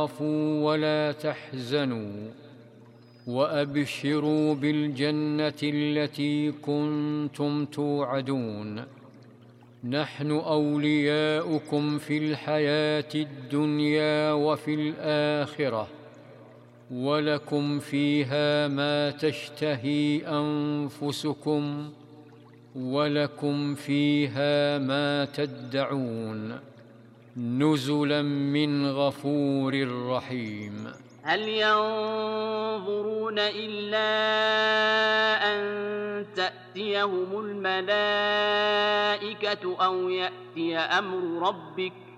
تخافوا ولا تحزنوا وأبشروا بالجنة التي كنتم توعدون. نحن أولياؤكم في الحياة الدنيا وفي الآخرة، ولكم فيها ما تشتهي أنفسكم ولكم فيها ما تدعون، نزلا من غفور رحيم. هل ينظرون إلا أن تأتيهم الملائكة أو يأتي أمر ربك